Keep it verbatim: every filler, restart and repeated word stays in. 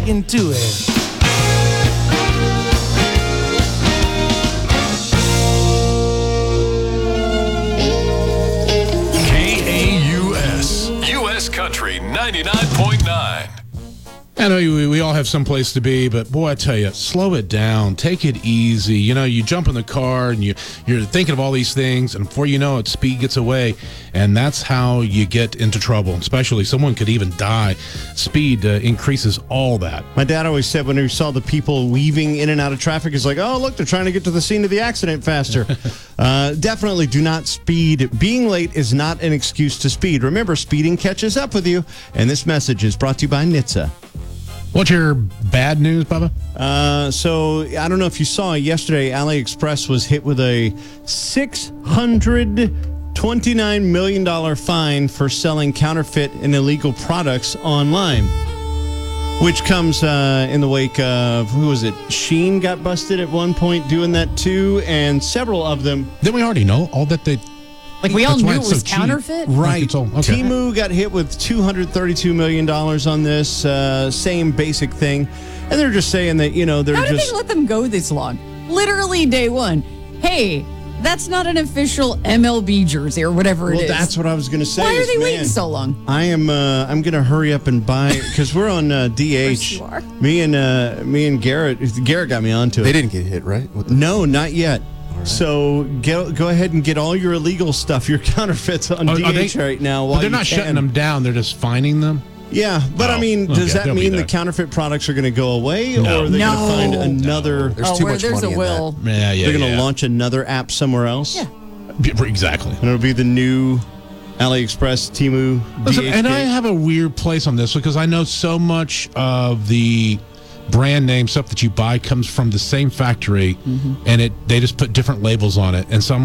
into it. K A U S, U S Country ninety-nine point nine. I know we, we all have some place to be, but boy, I tell you, slow it down. Take it easy. You know, you jump in the car and you, you're thinking of all these things, and before you know it, speed gets away, and that's how you get into trouble. Especially someone could even die. Speed uh, increases all that. My dad always said when he saw the people weaving in and out of traffic, he's like, oh, look, they're trying to get to the scene of the accident faster. uh, definitely do not speed. Being late is not an excuse to speed. Remember, speeding catches up with you, and this message is brought to you by N H T S A. What's your bad news, Bubba? Uh, so I don't know if you saw yesterday, AliExpress was hit with a six hundred twenty-nine million dollars fine for selling counterfeit and illegal products online, which comes uh, in the wake of, who was it? Shein got busted at one point doing that too, and several of them. Then we already know all that they... Like, we all That's knew why it it's was so cheap. counterfeit? Right. It's all- okay. Temu got hit with two hundred thirty-two million dollars on this, uh, same basic thing. And they're just saying that, you know, they're How did just... they let them go this long? Literally day one. Hey, that's not an official M L B jersey or whatever it Well, is. that's what I was going to say. Why are is, they man, waiting so long? I am. Uh, I'm going to hurry up and buy because we're on uh, D H. you are. Me and uh, me and Garrett. Garrett got me onto it. They didn't get hit, right? What the- No, not yet. So go go ahead and get all your illegal stuff, your counterfeits on Are- D H are they- right now. But While they're you not can. shutting them down. They're just fining them. Yeah, but Oh, I mean, does okay, that they'll be mean the there. counterfeit products are going to go away, No. or are they No. going to find another? There's oh, too where much there's money a in will. Yeah, yeah, They're going to yeah. launch another app somewhere else. Yeah. Exactly. And it'll be the new AliExpress, Temu, Listen, D H. and I have a weird place on this because I know so much of the brand name stuff that you buy comes from the same factory, and it they just put different labels on it. And so I'm